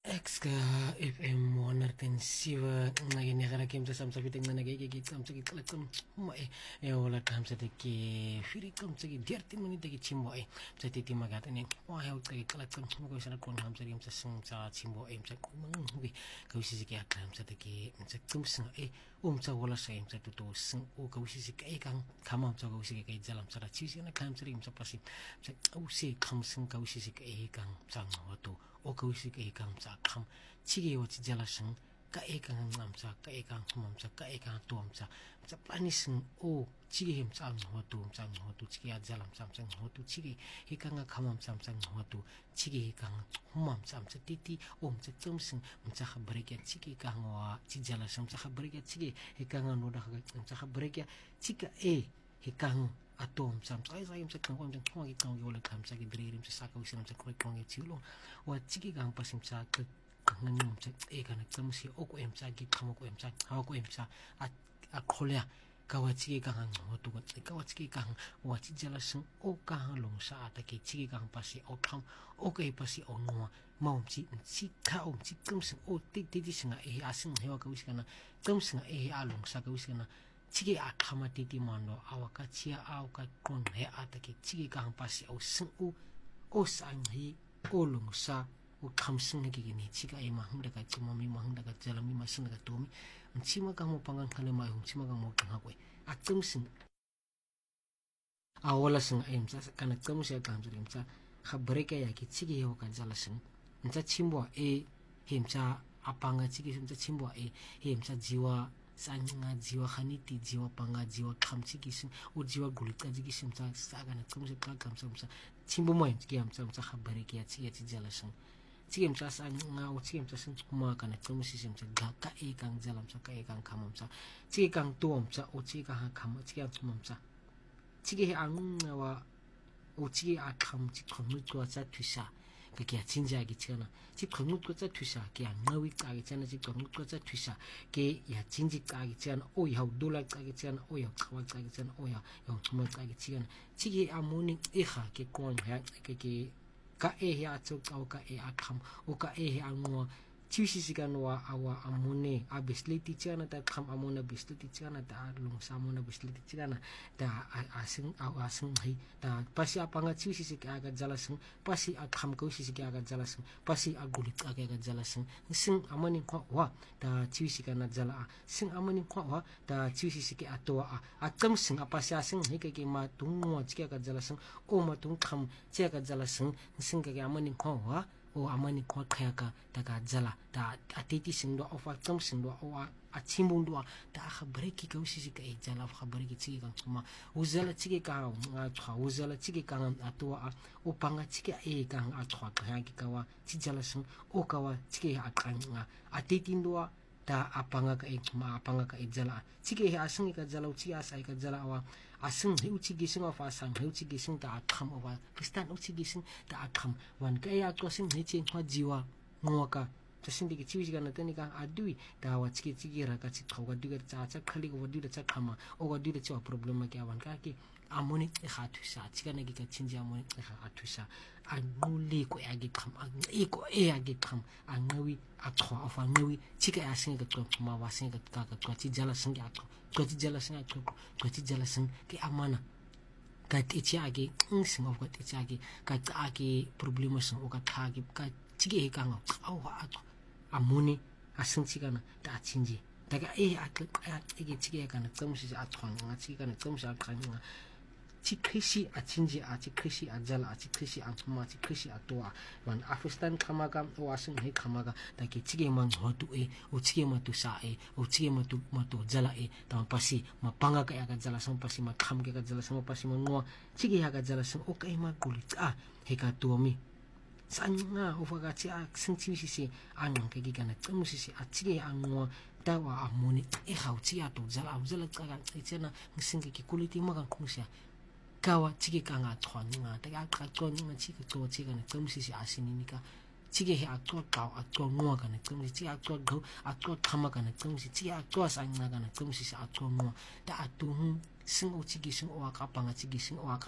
Exka FM 107 ngayon ya kana kim sa samsa fiting na nagigigit kam sa kitlakom mo wala kam sa tiki firi kam sa dirty mo ni tiki chimbo sa titi magata ni wa haw tiki kitlakom mo ko sa kon ham sa rim sa chimbo sa kumang wi ka wisi ki akam sa tiki sa kumsang sa wala sa sa tutu sing ka wisi ki kang kamam sa wisi ki jalam sa chisi na kam sa rim sa pasi sa usi kam sing ka wisi ki kang sang wato o ka wisi ki kang sa kam chige wa chi jala sing ka ekang ngamsa ka ekang humamsa ka ekang tuamsa sa panising o chige him sa hotu chige jalam sam sang hotu chige ekang kamam sam sang hotu chige ekang humam sam sa titi sa tumsing sa khabrega chige kang wa chi jala sam sa khabrega chige ekang no da sa khabrega chika ekang atom sam sai sa kang wam kang gi kang yola kam sa gi drerim sa ka wisam sa koi kang chilo wa chigi kang pasim sa ka ngam sa kana kamsi o ko em sa gi khamo ko em sa ha ko em sa a kholia ka wa chigi kang hotu ka wa chigi kang wa chi jala sing o ka long sa ta ki chigi kang pasi o kham o ke pasi o no maum chi ka chi kum sing o ti singa asing hewa ka wiskana kum singa a long sa ka wiskana chigi akama titi mando awaka chia awaka kon he atake chigi kang pasi o sing o sang hi o long sa o kham sing gi ni chiga e mahung daga chumami mahung daga jalami masing daga tomi chima kang mo pangang khale mai hung chima kang mo kang hakwe akum sing awala sing aim sa kana kum sia kang jurim sa khabreka ya ki chigi he ka jala sing ncha chimbo himcha apanga chigi himcha chimbo himcha jiwa sanga jiwa khaniti jiwa panga jiwa khamchi kising o jiwa gulika jigising sa gana kumse ka kamsa chimbo moy kiam sa khabare ki chi jala sang chigem sa sanga o chigem sa sing kuma kana kumsi sim sa ga ka kang jalam sa ka kang khamam sa chi kang tuam sa o chi ka ha kham chi kang tumam sa chige ang wa o chi a kham chi khomut ko sa thusa kaya 진지하게 치거나 집 건국 거자 투사 그냥 너위 까게 치거나 집 건국 거자 투사 게 야 진지 까게 치거나 오야 돌아 까게 치거나 오야 카와 까게 치거나 오야 영 정말 까게 치거나 치기 아모니 이하 게 꼰야 게 가에야 쪽가 아캄 오가 안모 치시 시간와 아와 아모네 아비슬리티 치거나 다 캄 아모나 비슬리티 치거나 다 롱사모나 비슬리티 치거나 다 아싱 해 다 pasi apanga chishi sik aga jalasing pasi akham ko sisi aga jalasing pasi agulit aga jalasing sing amani kwa wa da chishi kana jala sing amani kwa wa da chishi sik atwa akam sing apasi asing hike ma tungwa chike aga jalasing o ma tung kham cheke jalasing sing ke amani kwa wa o amani kwa khayaka daga jala da atiti singdo ofa kam singdo o a chimbundu da khabre ki ko sisi ka jala khabre ki chi kang ma uzala chi ka nga uzala chi ka atwa o panga chi ka kang atwa ka ki kawa chi jala sing o kawa chi ka akang nga atiti ndo da apanga ka apanga ka jala chi ka asing ka jala chi asai ka jala wa asing uchi gising of asang uchi gising da akham wa kristan uchi gising da akham wan ka ya ko sing ni chi hwa jiwa ngoka tasindi ki chiwi ga na tani ka adui da wa chi ra ka chi khawa du ga cha khali go du da cha khama o ga du da cha problem ka wan ka ki amoni khatu sa chi ka na gi ka chinji amoni khatu sa anuli ko ya gi kham ko ya gi kham angawi akho of angawi chi ka asing ga ko ma wa sing ga ka ko chi jala sing ga ko chi jala sing ko chi jala sing ki amana ka ti chi agi sing of ko ti chi agi ka agi problem sing o ka thagi ka chige he kang awa amuni asing chigana da chinji daga ege chige kana tsamsi atwang nga chige kana tsamsi akhanga chikrishi achinji chikrishi ajala chikrishi antuma chikrishi atwa wan afistan khamaga wasing he khamaga dake chige man hotu o chige matu sa o chige matu jala ta pasi mapanga ka ga jala sam pasi ma kham ka jala sam pasi ma no chige ga jala sam o kai ma gulit he ka tuami sanga ufaga chi singchi sisi anang ke gigana tsamusisi achige angwa dawa amoni hauchi ato jala ka chena singi ki kuliti maga khungsia kawa chige kanga thwanga ta ka thwanga chige to chige na tsamusisi asininika chige he atwa ngwa kana tsamusi chige atwa go atwa khama kana tsamusi chige atwa sanga kana tsamusisi atwa ngwa da atu sing o chige sing o ka panga chige sing o